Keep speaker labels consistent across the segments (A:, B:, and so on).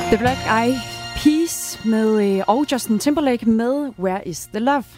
A: The Black Eyed Peas med og Justin Timberlake med Where Is The Love.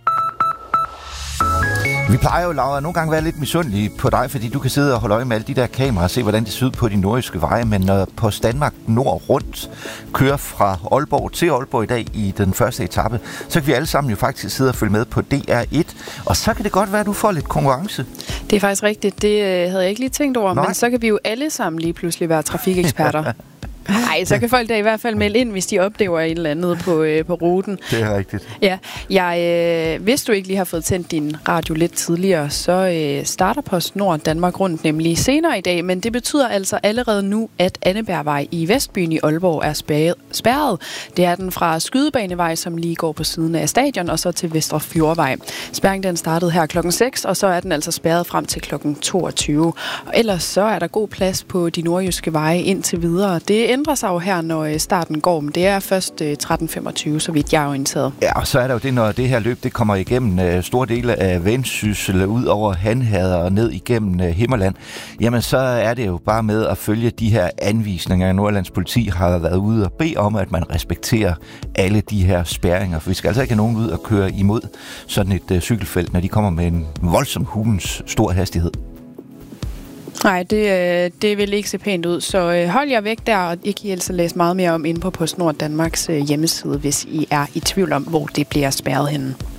B: Vi plejer jo, Laura, nogle gange være lidt misundelige på dig, fordi du kan sidde og holde øje med alle de der kameraer og se, hvordan det ser ud på de nordjyske veje. Men når Post Danmark Nord rundt kører fra Aalborg til Aalborg i dag i den første etape, så kan vi alle sammen jo faktisk sidde og følge med på DR1. Og så kan det godt være, at du får lidt konkurrence.
C: Det er faktisk rigtigt. Det havde jeg ikke lige tænkt over. Nej. Men så kan vi jo alle sammen lige pludselig være trafikeksperter. Nej, så kan folk da i hvert fald melde ind, hvis de oplever et eller andet på ruten.
B: Det er rigtigt.
C: Ja, hvis du ikke lige har fået tændt din radio lidt tidligere, så starter Post Nord Danmark rundt nemlig senere i dag, men det betyder altså allerede nu, at Annebergvej i Vestbyen i Aalborg er spærret. Det er den fra Skydebanevej, som lige går på siden af stadion, og så til Vestre Fjordvej. Spærringen den startede her klokken 6, og så er den altså spærret frem til klokken 22. Og ellers så er der god plads på de nordjyske veje indtil videre. Det ændrer sig jo her, når starten går, men det er først 13.25, så vidt jeg er orienteret.
B: Ja, og så er der jo det, når det her løb det kommer igennem store dele af Vendsyssel, ud over Hanherred og ned igennem Himmerland, jamen så er det jo bare med at følge de her anvisninger. Nordjyllands politi har været ude og bede om, at man respekterer alle de her spærringer, for vi skal altså ikke have nogen ud og køre imod sådan et cykelfelt, når de kommer med en voldsom hulens stor hastighed.
C: Nej, det vil ikke se pænt ud, så hold jer væk der, og I kan altså læse meget mere om inde på PostNord Danmarks hjemmeside, hvis I er i tvivl om, hvor det bliver spærret henne.